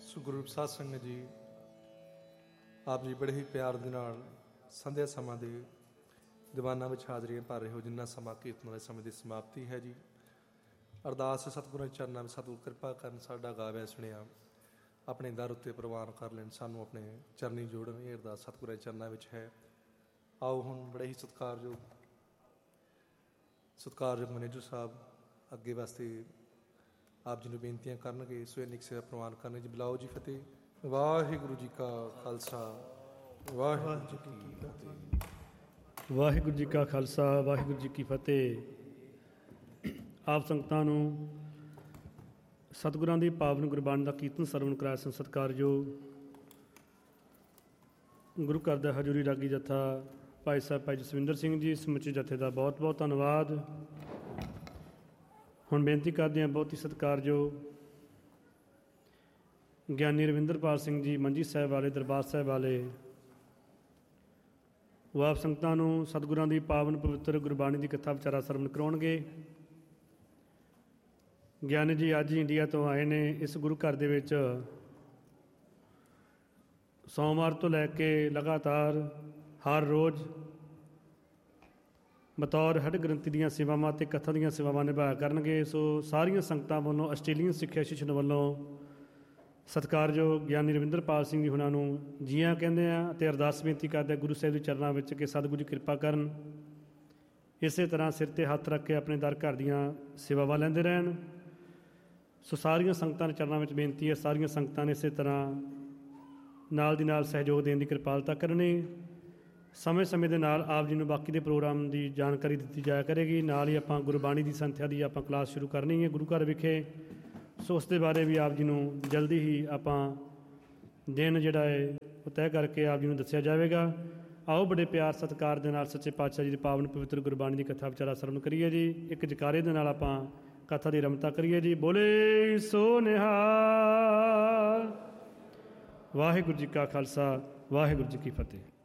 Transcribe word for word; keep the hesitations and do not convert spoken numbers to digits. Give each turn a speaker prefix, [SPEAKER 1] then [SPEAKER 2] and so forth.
[SPEAKER 1] ਸੋ ਗੁਰੂ ਸਾਧ ਸੰਗਤ ਜੀ, ਆਪ ਜੀ ਬੜੇ ਹੀ ਪਿਆਰ ਦੇ ਨਾਲ ਸੰਧਿਆ ਸਮਾਂ ਦੇ ਦੀਵਾਨਾਂ ਵਿੱਚ ਹਾਜ਼ਰੀਆਂ ਭਰ ਰਹੇ ਹੋ। ਜਿੰਨਾ ਸਮਾਂ ਕੀਰਤਨ ਵਾਲੇ ਸਮੇਂ ਦੀ ਸਮਾਪਤੀ ਹੈ ਜੀ। ਅਰਦਾਸ ਸਤਿਗੁਰਾਂ ਦੇ ਚਰਨਾਂ ਵਿੱਚ ਸਤਿਗੁਰ ਕਿਰਪਾ ਕਰਨ, ਸਾਡਾ ਗਾਵਿਆ ਸੁਣਿਆ ਆਪਣੇ ਦਰ ਉੱਤੇ ਪ੍ਰਵਾਨ ਕਰ ਲੈਣ, ਸਾਨੂੰ ਆਪਣੇ ਚਰਨੀ ਜੋੜਨ। ਇਹ ਅਰਦਾਸ ਸਤਿਗੁਰਾਂ ਦੇ ਚਰਨਾਂ ਵਿੱਚ ਹੈ। ਆਓ ਹੁਣ ਬੜੇ ਹੀ ਸਤਿਕਾਰਯੋਗ ਸਤਿਕਾਰਯੋਗ ਮੈਨੇਜਰ ਸਾਹਿਬ ਅੱਗੇ ਵਾਸਤੇ ਆਪ ਜੀ ਨੂੰ ਬੇਨਤੀਆਂ ਕਰਨਗੇ। ਸੋ ਨਿਕ ਸੇਵਾ ਪ੍ਰਵਾਨ ਕਰਨਗੇ ਜੀ। ਬੁਲਾਓ ਜੀ। ਫਤਿਹ। ਵਾਹਿਗੁਰੂ ਜੀ ਕਾ ਖਾਲਸਾ, ਵਾਹਿਗੁਰੂ ਜੀ ਕੀ ਫਤਿਹ।
[SPEAKER 2] ਵਾਹਿਗੁਰੂ ਜੀ ਕਾ ਖਾਲਸਾ, ਵਾਹਿਗੁਰੂ ਜੀ ਕੀ ਫਤਿਹ। ਆਪ ਸੰਗਤਾਂ ਨੂੰ ਸਤਿਗੁਰਾਂ ਦੀ ਪਾਵਨ ਗੁਰਬਾਣੀ ਦਾ ਕੀਰਤਨ ਸਰਵਣ ਕਰਾਇਆ ਸਨ। ਸਤਿਕਾਰਯੋਗ ਗੁਰੂ ਘਰ ਦਾ ਹਜ਼ੂਰੀ ਰਾਗੀ ਜੱਥਾ ਭਾਈ ਸਾਹਿਬ ਭਾਈ ਜਸਵਿੰਦਰ ਸਿੰਘ ਜੀ, ਸਮੁੱਚੇ ਜੱਥੇ ਦਾ ਬਹੁਤ ਬਹੁਤ ਧੰਨਵਾਦ। ਹੁਣ ਬੇਨਤੀ ਕਰਦੇ ਹਾਂ ਬਹੁਤ ਹੀ ਸਤਿਕਾਰਯੋਗ ਗਿਆਨੀ ਰਵਿੰਦਰਪਾਲ ਸਿੰਘ ਜੀ, ਮੰਜੀ ਸਾਹਿਬ ਵਾਲੇ, ਦਰਬਾਰ ਸਾਹਿਬ ਵਾਲੇ, ਉਹ ਆਪ ਸੰਗਤਾਂ ਨੂੰ ਸਤਿਗੁਰਾਂ ਦੀ ਪਾਵਨ ਪਵਿੱਤਰ ਗੁਰਬਾਣੀ ਦੀ ਕਥਾ ਵਿਚਾਰਾ ਸਰਵਣ ਕਰਾਉਣਗੇ। ਗਿਆਨੀ ਜੀ ਅੱਜ ਹੀ ਇੰਡੀਆ ਤੋਂ ਆਏ ਨੇ। ਇਸ ਗੁਰੂ ਘਰ ਦੇ ਵਿੱਚ ਸੋਮਵਾਰ ਤੋਂ ਲੈ ਕੇ ਲਗਾਤਾਰ ਹਰ ਰੋਜ਼ ਬਤੌਰ ਹੈੱਡ ਗ੍ਰੰਥੀ ਦੀਆਂ ਸੇਵਾਵਾਂ ਅਤੇ ਕਥਾ ਦੀਆਂ ਸੇਵਾਵਾਂ ਨਿਭਾਇਆ ਕਰਨਗੇ। ਸੋ ਸਾਰੀਆਂ ਸੰਗਤਾਂ ਵੱਲੋਂ, ਆਸਟ੍ਰੇਲੀਅਨ ਸਿੱਖਿਆ ਸ਼ਿਸ਼ਨ ਵੱਲੋਂ ਸਤਿਕਾਰਯੋਗ ਗਿਆਨੀ ਰਵਿੰਦਰਪਾਲ ਸਿੰਘ ਜੀ ਹੁਣਾਂ ਨੂੰ ਜੀਆਂ ਕਹਿੰਦੇ ਆ ਅਤੇ ਅਰਦਾਸ ਬੇਨਤੀ ਕਰਦੇ ਗੁਰੂ ਸਾਹਿਬ ਦੇ ਚਰਨਾਂ ਵਿੱਚ ਕਿ ਸਤਿਗੁਰੂ ਜੀ ਕਿਰਪਾ ਕਰਨ, ਇਸੇ ਤਰ੍ਹਾਂ ਸਿਰ 'ਤੇ ਹੱਥ ਰੱਖ ਕੇ ਆਪਣੇ ਦਰ ਘਰ ਦੀਆਂ ਸੇਵਾਵਾਂ ਲੈਂਦੇ ਰਹਿਣ। ਸੋ ਸਾਰੀਆਂ ਸੰਗਤਾਂ ਦੇ ਚਰਨਾਂ ਵਿੱਚ ਬੇਨਤੀ ਹੈ, ਸਾਰੀਆਂ ਸੰਗਤਾਂ ਨੇ ਇਸੇ ਤਰ੍ਹਾਂ ਨਾਲ ਦੀ ਨਾਲ ਸਹਿਯੋਗ ਦੇਣ ਦੀ ਕਿਰਪਾਲਤਾ ਕਰਨੀ। ਸਮੇਂ ਸਮੇਂ ਦੇ ਨਾਲ ਆਪ ਜੀ ਨੂੰ ਬਾਕੀ ਦੇ ਪ੍ਰੋਗਰਾਮ ਦੀ ਜਾਣਕਾਰੀ ਦਿੱਤੀ ਜਾਇਆ ਕਰੇਗੀ। ਨਾਲ ਹੀ ਆਪਾਂ ਗੁਰਬਾਣੀ ਦੀ ਸੰਥਿਆ ਦੀ ਆਪਾਂ ਕਲਾਸ ਸ਼ੁਰੂ ਕਰਨੀ ਹੈ ਗੁਰੂ ਘਰ ਵਿਖੇ। ਸੋ ਉਸ ਦੇ ਬਾਰੇ ਵੀ ਆਪ ਜੀ ਨੂੰ ਜਲਦੀ ਹੀ ਆਪਾਂ ਦਿਨ ਜਿਹੜਾ ਹੈ ਉਹ ਤੈਅ ਕਰਕੇ ਆਪ ਜੀ ਨੂੰ ਦੱਸਿਆ ਜਾਵੇਗਾ। ਆਓ ਬੜੇ ਪਿਆਰ ਸਤਿਕਾਰ ਦੇ ਨਾਲ ਸੱਚੇ ਪਾਤਸ਼ਾਹ ਜੀ ਦੀ ਪਾਵਨ ਪਵਿੱਤਰ ਗੁਰਬਾਣੀ ਦੀ ਕਥਾ ਵਿਚਾਰਾ ਸਰਵਣ ਕਰੀਏ ਜੀ। ਇੱਕ ਜਕਾਰੇ ਦੇ ਨਾਲ ਆਪਾਂ ਕਥਾ ਦੀ ਰਮਤਾ ਕਰੀਏ ਜੀ। ਬੋਲੇ ਸੋ ਨਿਹਾਲ। ਵਾਹਿਗੁਰੂ ਜੀ ਕਾ ਖਾਲਸਾ, ਵਾਹਿਗੁਰੂ ਜੀ ਕੀ ਫਤਿਹ।